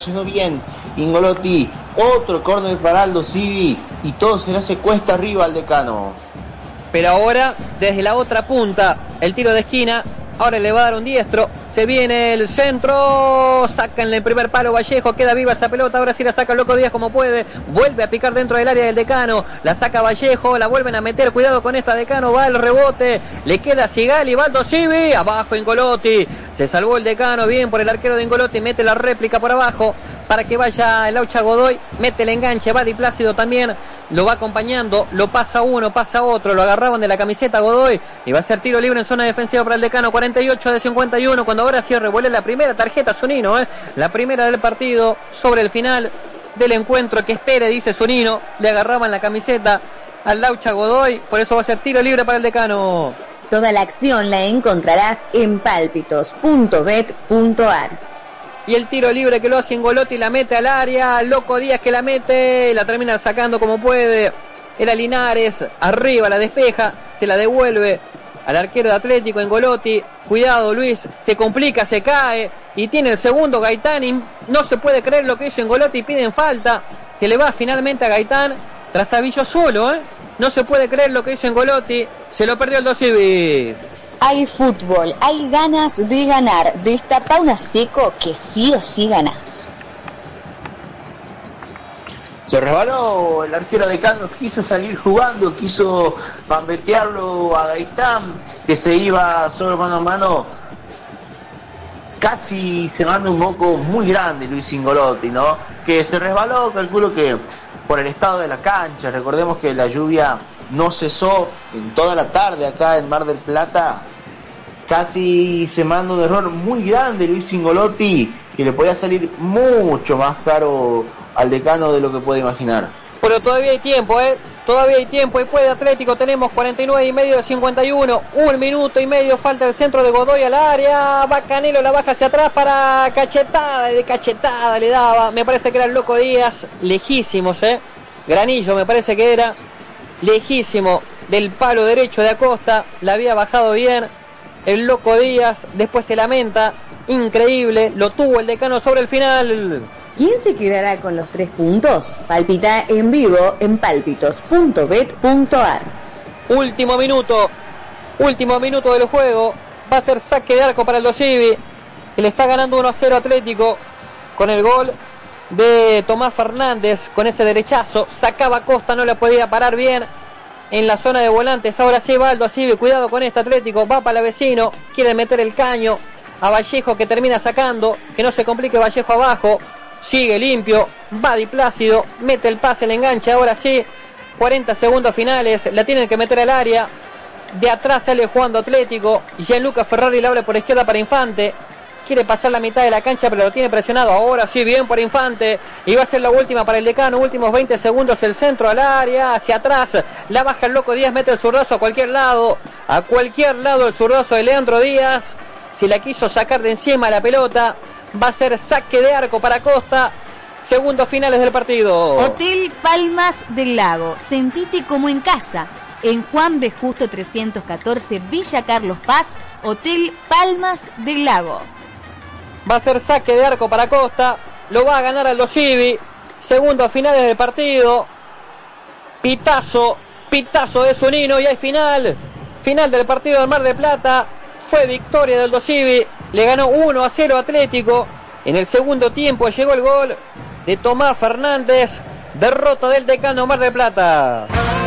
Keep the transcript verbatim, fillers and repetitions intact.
reaccionó bien Ingolotti, otro córner para Aldo Civi y todo se le hace cuesta arriba al Decano. Pero ahora, desde la otra punta, el tiro de esquina, ahora le va a dar un diestro, se viene el centro, saca en el primer palo Vallejo, queda viva esa pelota, ahora sí la saca el Loco Díaz como puede, vuelve a picar dentro del área del Decano, la saca Vallejo, la vuelven a meter, cuidado con esta Decano, va el rebote, le queda Sigali, Baldo Civi, abajo Ingolotti, se salvó el Decano, bien por el arquero de Ingolotti, mete la réplica por abajo, para que vaya el Laucha Godoy, mete el enganche, va Di Plácido también, lo va acompañando, lo pasa uno, pasa otro, lo agarraban de la camiseta Godoy, y va a ser tiro libre en zona defensiva para el Decano, cuarenta y ocho de cincuenta y uno, cuando ahora cierre, vuelve la primera tarjeta Zunino, eh, la primera del partido, sobre el final del encuentro, que espere, dice Zunino, le agarraban la camiseta al Laucha Godoy, por eso va a ser tiro libre para el Decano. Toda la acción la encontrarás en palpitos punto bet punto ar. Y el tiro libre que lo hace Ingolotti, la mete al área, Loco Díaz que la mete, la termina sacando como puede, era Linares, arriba la despeja, se la devuelve al arquero de Atlético, Ingolotti, cuidado Luis, se complica, se cae, y tiene el segundo Gaitán, y no se puede creer lo que hizo Ingolotti, piden falta, se le va finalmente a Gaitán, Trastabillo solo, ¿eh? No se puede creer lo que hizo Ingolotti, se lo perdió el Aldo Civi. Hay fútbol, hay ganas de ganar. Destapa una seco que sí o sí ganás. Se resbaló el arquero de Decano, quiso salir jugando, quiso bambetearlo a Gaitán, que se iba solo mano a mano. Casi se manda un moco muy grande Luis Ingolotti, ¿no? Que se resbaló, calculo que por el estado de la cancha. Recordemos que la lluvia no cesó en toda la tarde acá en Mar del Plata. Casi se manda un error muy grande Luis Ingolotti, que le podía salir mucho más caro al Decano de lo que puede imaginar. Pero todavía hay tiempo, ¿eh? Todavía hay tiempo y puede Atlético, tenemos cuarenta y nueve y medio de cincuenta y uno, un minuto y medio, falta el centro de Godoy al área, va Canelo, la baja hacia atrás para cachetada, de cachetada le daba, me parece que era el Loco Díaz, lejísimos, ¿eh? Granillo me parece que era, lejísimo del palo derecho de Acosta, la había bajado bien, el Loco Díaz, después se lamenta, increíble, lo tuvo el Decano sobre el final. ¿Quién se quedará con los tres puntos? Palpita en vivo en palpitos punto bet punto ar. Último minuto, último minuto del juego, va a ser saque de arco para el Aldo Civi, que le está ganando uno a cero Atlético, con el gol de Tomás Fernández, con ese derechazo, sacaba Costa, no la podía parar bien, en la zona de volantes, ahora sí va Aldo Civi, cuidado con este Atlético, va para el vecino, quiere meter el caño, a Vallejo que termina sacando, que no se complique Vallejo abajo, sigue limpio, va Di Plácido, mete el pase, el enganche, ahora sí, cuarenta segundos finales, la tienen que meter al área, de atrás sale jugando Atlético, Gianluca Ferrari la abre por izquierda para Infante, quiere pasar la mitad de la cancha pero lo tiene presionado, ahora sí, bien por Infante, y va a ser la última para el Decano, últimos veinte segundos, el centro al área, hacia atrás, la baja el Loco Díaz, mete el zurdazo a cualquier lado, a cualquier lado el zurdazo de Leandro Díaz, si la quiso sacar de encima la pelota, va a ser saque de arco para Costa, segundos finales del partido. Hotel Palmas del Lago, sentite como en casa, en Juan B. Justo trescientos catorce, Villa Carlos Paz, Hotel Palmas del Lago. Va a ser saque de arco para Costa, lo va a ganar Aldo Civi, segundos finales del partido, pitazo, pitazo de Zunino y hay final, final del partido del Mar del Plata, fue victoria del Aldo Civi, le ganó uno a cero Atlético, en el segundo tiempo llegó el gol de Tomás Fernández, derrota del Decano Mar del Plata.